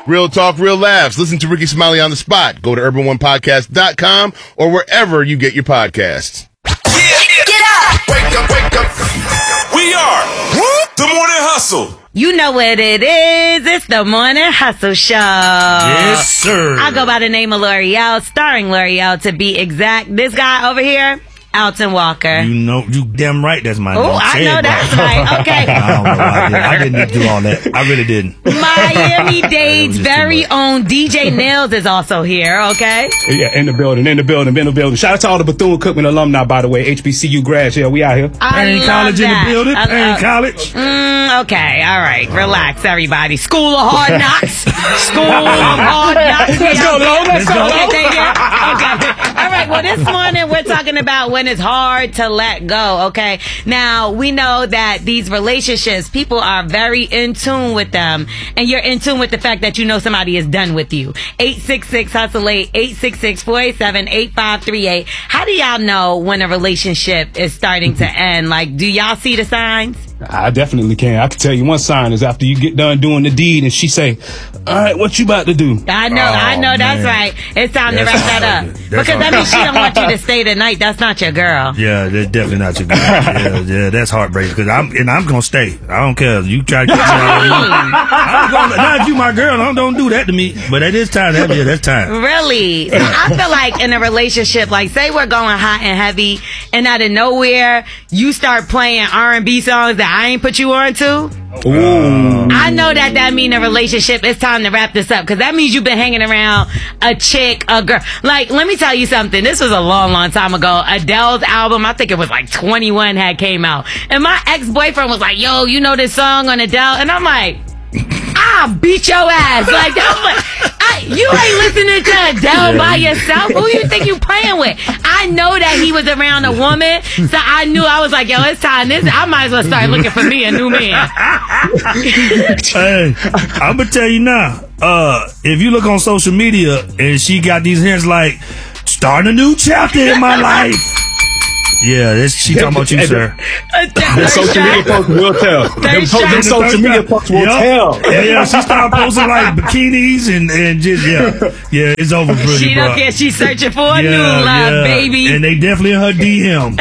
Real talk, real laughs. Listen to Ricky Smiley on the spot. Go to urban1podcast.com or wherever you get your podcasts. Get up! Wake up, wake up. We are The Morning Hustle. You know what it is. It's The Morning Hustle Show. Yes, sir. I go by the name of L'Oreal, starring L'Oreal to be exact. This guy over here, Alton Walker. You know, you damn right that's my name. Oh, I know that's right. Okay. I don't know why I didn't do all that. I really didn't. Miami-Dade's very own DJ Nails is also here, okay? Yeah, in the building. Shout out to all the Bethune-Cookman alumni, by the way. HBCU grads, yeah, we out here. Ain't college in the building. Ain't college. Okay, all right. Relax, everybody. School of Hard Knocks. School of Hard Knocks. Let's go. Okay. All right, well, this morning we're talking about when it's hard to let go, okay? Now, we know that these relationships, people are very in tune with them, and you're in tune with the fact that you know somebody is done with you. 866-HUSTLE-8, 866-487-8538. How do y'all know when a relationship is starting to end? Like, do y'all see the signs? I definitely can. I can tell you one sign is after you get done doing the deed and she say, all right, what you about to do? I know, that's right. It's time to wrap that up. Because that means she don't want you to stay the night. That's not your girl. Yeah, that's definitely not your girl. Yeah, that's heartbreaking. Because I'm going to stay. I don't care. You try to get me not if you my girl, don't do that to me. But at this time, that's time. Really? So I feel like in a relationship, like say we're going hot and heavy, and out of nowhere, you start playing R&B songs that I ain't put you on to. Ooh. I know that mean a relationship. It's time to wrap this up because that means you've been hanging around a chick, a girl. Like, let me tell you something. This was a long time ago. Adele's album, I think it was like 21 had came out. And my ex-boyfriend was like, yo, you know this song on Adele? And I'm like, I'll beat your ass. Like, I'm like, you ain't listening to Adele by yourself. Who you think you playing with? I know that he was around a woman, so I knew. I was like, yo, it's time. I might as well start looking for me a new man. Hey, I'm gonna tell you now. If you look on social media and she got these hints like starting a new chapter in my life. Yeah, she talking about you, sir. The social media folks will tell. Them social media folks will tell. Yeah, she started posting like bikinis and just, yeah, it's over for you, She don't care. She's searching for a new love, baby. And they definitely in her DM.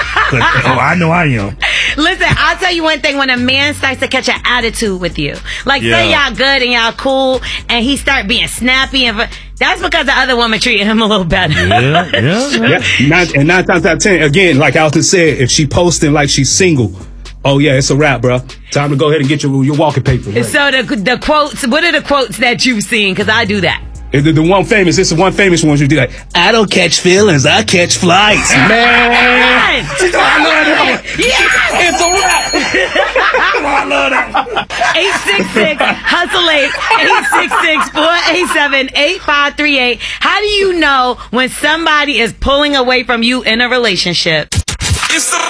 I know I am. Listen, I'll tell you one thing. When a man starts to catch an attitude with you, like say y'all good and y'all cool, and he start being snappy, that's because the other woman treated him a little better. Yeah. Nine times out of 10, again, like Alton said, if she posting like she's single, oh yeah, it's a wrap, bro. Time to go ahead and get your walking paper. Right? So the quotes, what are the quotes that you've seen? Because I do that. It's the one famous one you do like, I don't catch feelings, I catch flights. Man. Yes. I love that. Yes. It's a wrap. I love that. 866-HUSTLE-8, 866-487-8538. How do you know when somebody is pulling away from you in a relationship? It's the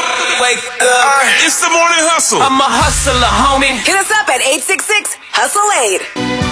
Morning Hustle. I'm a hustler, homie. Hit us up at 866-HUSTLE-8.